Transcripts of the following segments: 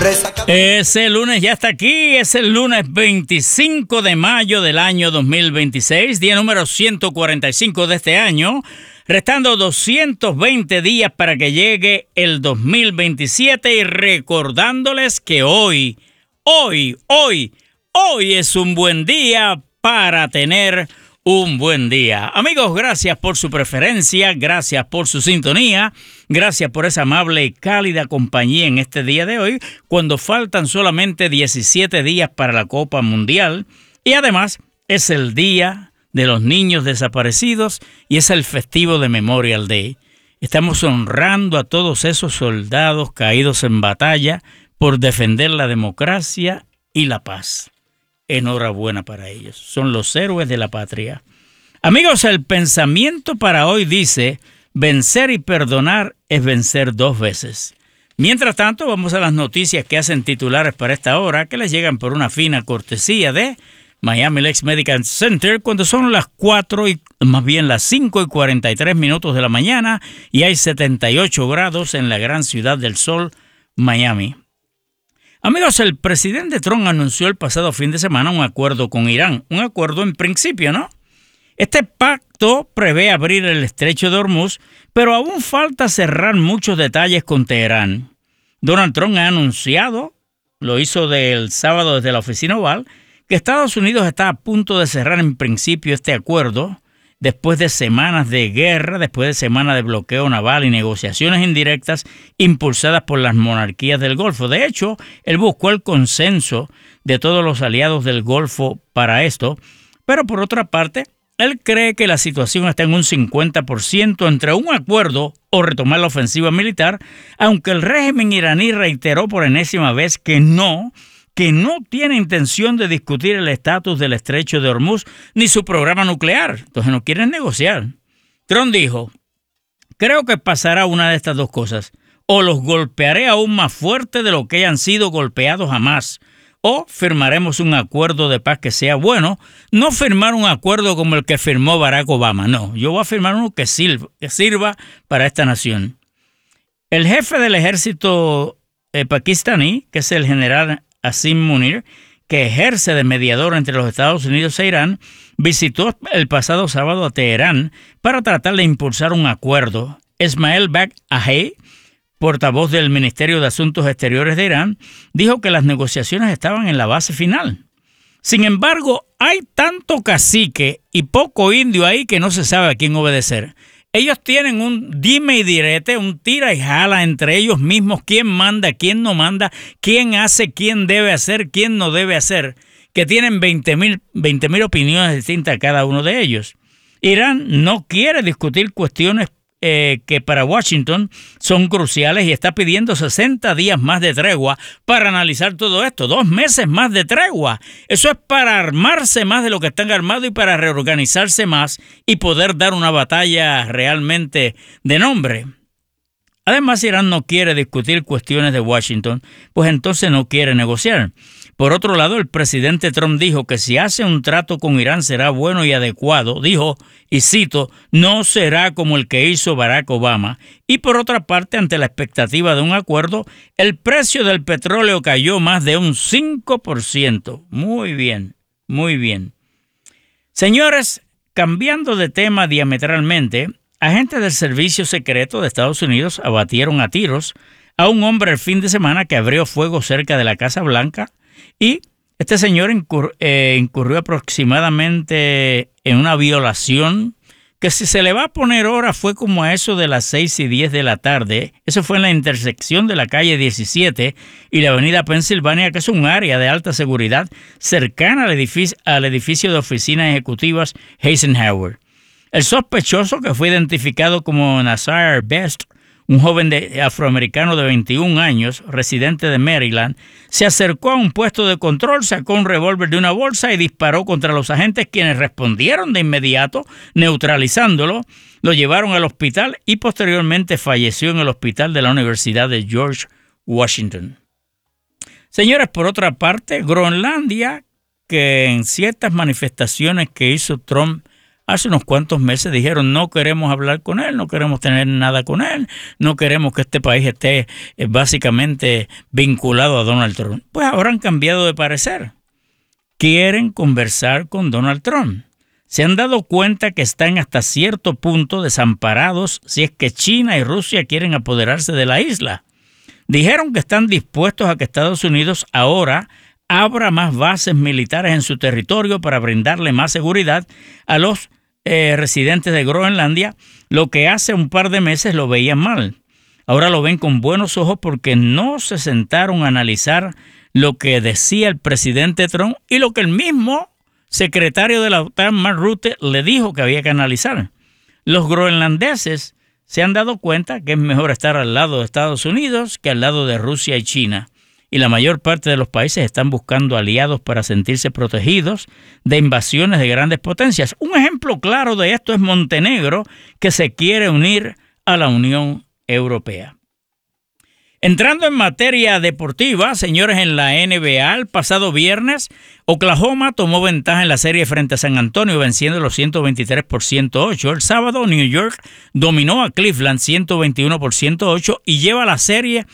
Ese lunes ya está aquí, es el lunes 25 de mayo del año 2026, día número 145 de este año, restando 220 días para que llegue el 2027 y recordándoles que hoy es un buen día para tener un buen día. Amigos, gracias por su preferencia, gracias por su sintonía, gracias por esa amable y cálida compañía en este día de hoy, cuando faltan solamente 17 días para la Copa Mundial y además es el Día de los Niños Desaparecidos y es el festivo de Memorial Day. Estamos honrando a todos esos soldados caídos en batalla por defender la democracia y la paz. Enhorabuena para ellos. Son los héroes de la patria. Amigos, el pensamiento para hoy dice: vencer y perdonar es vencer dos veces. Mientras tanto, vamos a las noticias que hacen titulares para esta hora, que les llegan por una fina cortesía de Miami Lakes Medical Center, cuando son las 5:43 de la mañana y hay 78 grados en la gran ciudad del sol, Miami. Amigos, el presidente Trump anunció el pasado fin de semana un acuerdo con Irán. Un acuerdo en principio, ¿no? Este pacto prevé abrir el estrecho de Hormuz, pero aún falta cerrar muchos detalles con Teherán. Donald Trump ha anunciado, lo hizo el sábado desde la oficina oval, que Estados Unidos está a punto de cerrar en principio este acuerdo, después de semanas de guerra, después de semanas de bloqueo naval y negociaciones indirectas impulsadas por las monarquías del Golfo. De hecho, él buscó el consenso de todos los aliados del Golfo para esto, pero por otra parte, él cree que la situación está en un 50% entre un acuerdo o retomar la ofensiva militar, aunque el régimen iraní reiteró por enésima vez que no tiene intención de discutir el estatus del estrecho de Hormuz ni su programa nuclear. Entonces no quieren negociar. Trump dijo: creo que pasará una de estas dos cosas. O los golpearé aún más fuerte de lo que hayan sido golpeados jamás, o firmaremos un acuerdo de paz que sea bueno. No firmar un acuerdo como el que firmó Barack Obama. No, yo voy a firmar uno que sirva para esta nación. El jefe del ejército pakistaní, que es el general Asim Munir, que ejerce de mediador entre los Estados Unidos e Irán, visitó el pasado sábado a Teherán para tratar de impulsar un acuerdo. Ismail Baghaei, portavoz del Ministerio de Asuntos Exteriores de Irán, dijo que las negociaciones estaban en la base final. Sin embargo, hay tanto cacique y poco indio ahí que no se sabe a quién obedecer. Ellos tienen un dime y direte, un tira y jala entre ellos mismos, quién manda, quién no manda, quién hace, quién debe hacer, quién no debe hacer, que tienen 20,000 opiniones distintas cada uno de ellos. Irán no quiere discutir cuestiones que para Washington son cruciales y está pidiendo 60 días más de tregua para analizar todo esto. 2 meses más de tregua. Eso es para armarse más de lo que están armados y para reorganizarse más y poder dar una batalla realmente de nombre. Además, Irán no quiere discutir cuestiones de Washington, pues entonces no quiere negociar. Por otro lado, el presidente Trump dijo que si hace un trato con Irán será bueno y adecuado. Dijo, y cito, no será como el que hizo Barack Obama. Y por otra parte, ante la expectativa de un acuerdo, el precio del petróleo cayó más de un 5%. Muy bien, muy bien. Señores, cambiando de tema diametralmente, agentes del Servicio Secreto de Estados Unidos abatieron a tiros a un hombre el fin de semana que abrió fuego cerca de la Casa Blanca. Y este señor incurrió aproximadamente en una violación que, si se le va a poner hora, fue como a eso de las 6:10 de la tarde. Eso fue en la intersección de la calle 17 y la avenida Pensilvania, que es un área de alta seguridad cercana al edificio de oficinas ejecutivas Eisenhower. El sospechoso, que fue identificado como Nasir Best, un joven afroamericano de 21 años, residente de Maryland, se acercó a un puesto de control, sacó un revólver de una bolsa y disparó contra los agentes, quienes respondieron de inmediato, neutralizándolo. Lo llevaron al hospital y posteriormente falleció en el hospital de la Universidad de George Washington. Señores, por otra parte, Groenlandia, que en ciertas manifestaciones que hizo Trump hace unos cuantos meses dijeron no queremos hablar con él, no queremos tener nada con él, no queremos que este país esté básicamente vinculado a Donald Trump. Pues ahora han cambiado de parecer. Quieren conversar con Donald Trump. Se han dado cuenta que están hasta cierto punto desamparados si es que China y Rusia quieren apoderarse de la isla. Dijeron que están dispuestos a que Estados Unidos ahora abra más bases militares en su territorio para brindarle más seguridad a los residentes de Groenlandia, lo que hace un par de meses lo veían mal. Ahora lo ven con buenos ojos porque no se sentaron a analizar lo que decía el presidente Trump y lo que el mismo secretario de la OTAN, Mark Rutte, le dijo que había que analizar. Los groenlandeses se han dado cuenta que es mejor estar al lado de Estados Unidos que al lado de Rusia y China. Y la mayor parte de los países están buscando aliados para sentirse protegidos de invasiones de grandes potencias. Un ejemplo claro de esto es Montenegro, que se quiere unir a la Unión Europea. Entrando en materia deportiva, señores, en la NBA, el pasado viernes, Oklahoma tomó ventaja en la serie frente a San Antonio, venciendo los 123 por 108. El sábado, New York dominó a Cleveland 121 por 108 y lleva la serie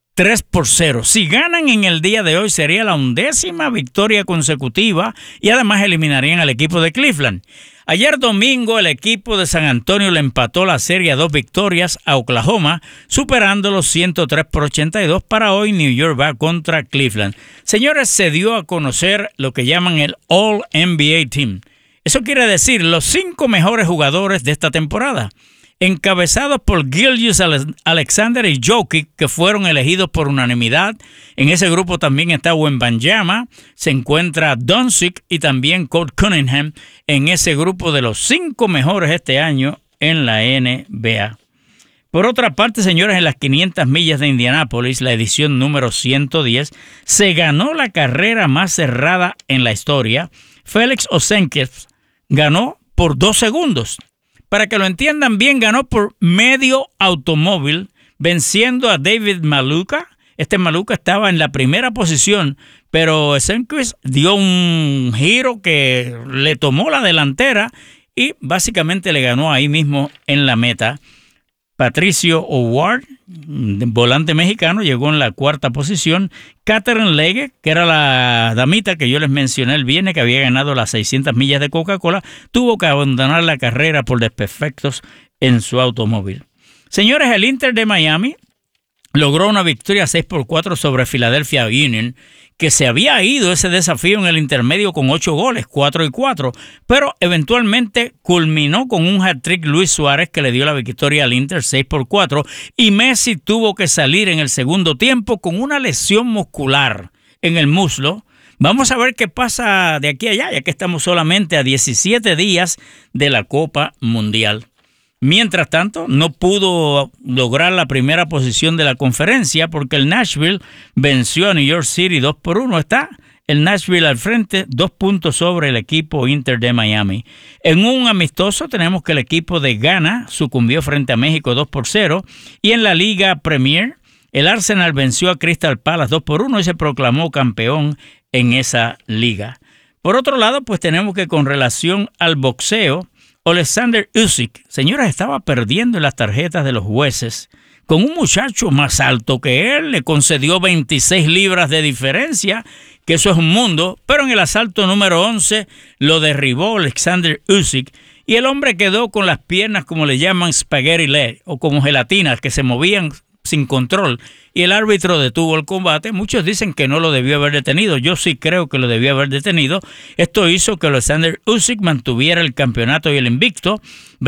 3-0. Si ganan en el día de hoy sería la 11ª victoria consecutiva y además eliminarían al equipo de Cleveland. Ayer domingo el equipo de San Antonio le empató la serie a 2 victorias a Oklahoma, superando los 103 por 82. Para hoy New York va contra Cleveland. Señores, se dio a conocer lo que llaman el All-NBA Team. Eso quiere decir los 5 mejores jugadores de esta temporada, encabezados por Gilgeous-Alexander y Jokic, que fueron elegidos por unanimidad. En ese grupo también está Wembanyama, se encuentra Doncic y también Cade Cunningham en ese grupo de los 5 mejores este año en la NBA. Por otra parte, señores, en las 500 millas de Indianápolis, la edición número 110, se ganó la carrera más cerrada en la historia. Félix Osenkef ganó por 2 segundos. Para que lo entiendan bien, ganó por medio automóvil, venciendo a David Maluka. Este Maluka estaba en la primera posición, pero Osenkef dio un giro que le tomó la delantera y básicamente le ganó ahí mismo en la meta. Patricio O'Ward, volante mexicano, llegó en la 4ª posición. Katherine Legge, que era la damita que yo les mencioné el viernes, que había ganado las 600 millas de Coca-Cola, tuvo que abandonar la carrera por desperfectos en su automóvil. Señores, el Inter de Miami logró una victoria 6-4 sobre Philadelphia Union, que se había ido ese desafío en el intermedio con 8 goles, 4-4, pero eventualmente culminó con un hat-trick Luis Suárez que le dio la victoria al Inter 6-4, y Messi tuvo que salir en el segundo tiempo con una lesión muscular en el muslo. Vamos a ver qué pasa de aquí a allá, ya que estamos solamente a 17 días de la Copa Mundial. Mientras tanto, no pudo lograr la primera posición de la conferencia porque el Nashville venció a New York City 2-1. Está el Nashville al frente, 2 puntos sobre el equipo Inter de Miami. En un amistoso tenemos que el equipo de Ghana sucumbió frente a México 2-0. Y en la Liga Premier, el Arsenal venció a Crystal Palace 2-1 y se proclamó campeón en esa liga. Por otro lado, pues tenemos que con relación al boxeo, Alexander Usyk, señora, estaba perdiendo en las tarjetas de los jueces con un muchacho más alto que él. Le concedió 26 libras de diferencia, que eso es un mundo, pero en el asalto número 11 lo derribó Alexander Usyk y el hombre quedó con las piernas, como le llaman, spaghetti leg, o como gelatinas, que se movían sin control, y el árbitro detuvo el combate. Muchos dicen que no lo debió haber detenido. Yo sí creo que lo debió haber detenido. Esto hizo que Alexander Usyk mantuviera el campeonato y el invicto,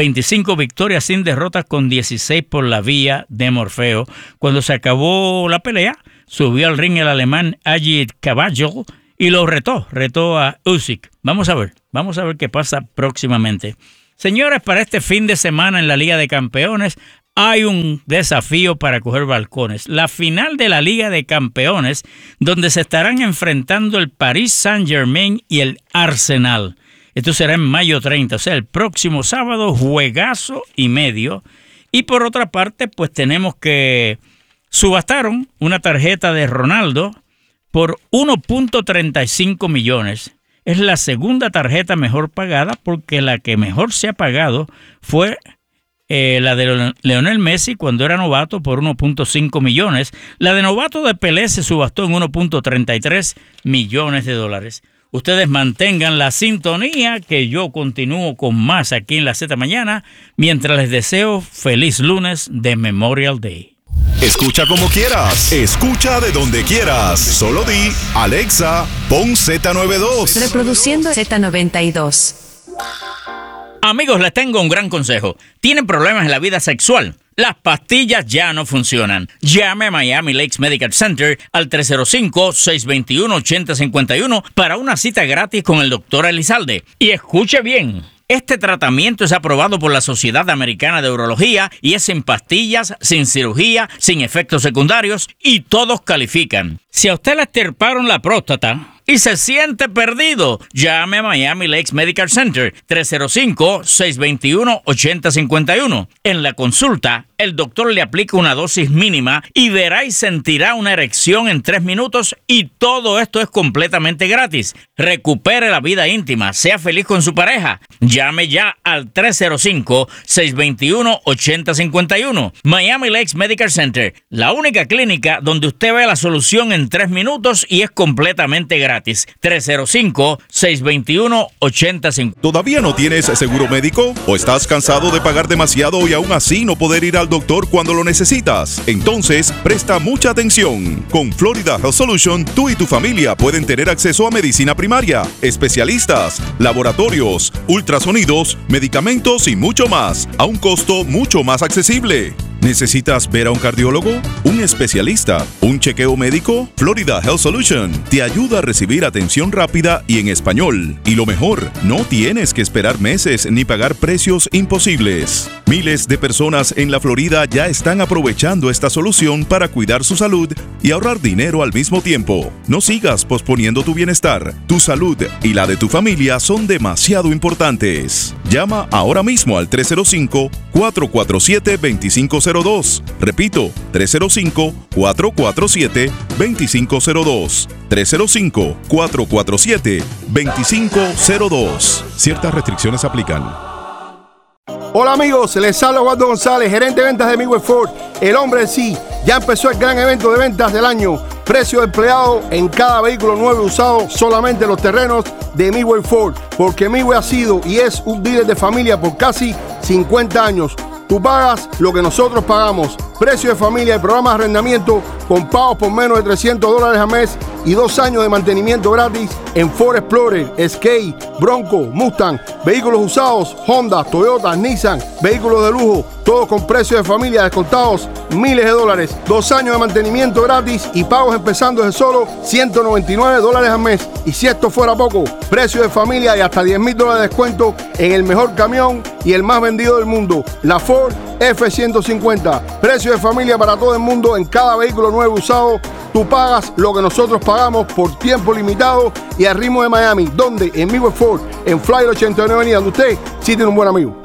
25 victorias sin derrotas con 16 por la vía de Morfeo. Cuando se acabó la pelea, subió al ring el alemán Ajit Caballo y lo retó a Usyk. Vamos a ver qué pasa próximamente. Señores, para este fin de semana en la Liga de Campeones hay un desafío para coger balcones. La final de la Liga de Campeones, donde se estarán enfrentando el Paris Saint-Germain y el Arsenal. Esto será en mayo 30, o sea, el próximo sábado, juegazo y medio. Y por otra parte, pues tenemos que subastaron una tarjeta de Ronaldo por 1.35 millones. es la segunda tarjeta mejor pagada porque la que mejor se ha pagado fue la de Lionel Messi cuando era novato por 1.5 millones. La de novato de Pelé se subastó en 1.33 millones de dólares. Ustedes mantengan la sintonía que yo continúo con más aquí en la Z Mañana mientras les deseo feliz lunes de Memorial Day. Escucha como quieras, escucha de donde quieras. Solo di, Alexa, pon Z92. Reproduciendo Z92. Amigos, les tengo un gran consejo. ¿Tienen problemas en la vida sexual? Las pastillas ya no funcionan. Llame a Miami Lakes Medical Center al 305-621-8051 para una cita gratis con el Dr. Elizalde. Y escuche bien. Este tratamiento es aprobado por la Sociedad Americana de Urología y es sin pastillas, sin cirugía, sin efectos secundarios y todos califican. Si a usted le extirparon la próstata y se siente perdido, llame a Miami Lakes Medical Center 305-621-8051. En la consulta, el doctor le aplica una dosis mínima y verá y sentirá una erección en 3 minutos y todo esto es completamente gratis. Recupere la vida íntima, sea feliz con su pareja. Llame ya al 305-621-8051. Miami Lakes Medical Center, la única clínica donde usted ve la solución en 3 minutos y es completamente gratis. 305-621-8051. ¿Todavía no tienes seguro médico? ¿O estás cansado de pagar demasiado y aún así no poder ir al doctor cuando lo necesitas? Entonces, presta mucha atención. Con Florida Health Solution, tú y tu familia pueden tener acceso a medicina primaria, especialistas, laboratorios, ultrasonidos, medicamentos y mucho más, a un costo mucho más accesible. ¿Necesitas ver a un cardiólogo? ¿Un especialista? ¿Un chequeo médico? Florida Health Solution te ayuda a recibir atención rápida y en español. Y lo mejor, no tienes que esperar meses ni pagar precios imposibles. Miles de personas en la Florida ya están aprovechando esta solución para cuidar su salud y ahorrar dinero al mismo tiempo. No sigas posponiendo tu bienestar. Tu salud y la de tu familia son demasiado importantes. Llama ahora mismo al 305-447-2502. Repito, 305-447-2502. 305-447-2502. Ciertas restricciones aplican. Hola amigos, les habla Waldo González, gerente de ventas de Midway Ford. El hombre en sí, ya empezó el gran evento de ventas del año. Precio de empleado en cada vehículo nuevo y usado, solamente en los terrenos de Midway Ford. Porque Midway ha sido y es un dealer de familia por casi 50 años. Tú pagas lo que nosotros pagamos. Precio de familia y programa de arrendamiento con pagos por menos de $300 al mes y 2 años de mantenimiento gratis en Ford Explorer, Escape, Bronco, Mustang, vehículos usados, Honda, Toyota, Nissan, vehículos de lujo, todos con precios de familia descontados miles de dólares, 2 años de mantenimiento gratis y pagos empezando desde solo $199 al mes. Y si esto fuera poco, precio de familia y hasta $10,000 de descuento en el mejor camión y el más vendido del mundo, la Ford F-150. Precio de familia para todo el mundo en cada vehículo nuevo usado. Tú pagas lo que nosotros pagamos por tiempo limitado y al ritmo de Miami. ¿Dónde? En Midway Ford, en Flyer 89 Avenida, donde usted sí tiene un buen amigo.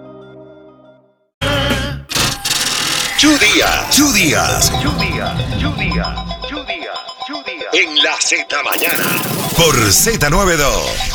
Two Días. En la Z Mañana. Por Z92.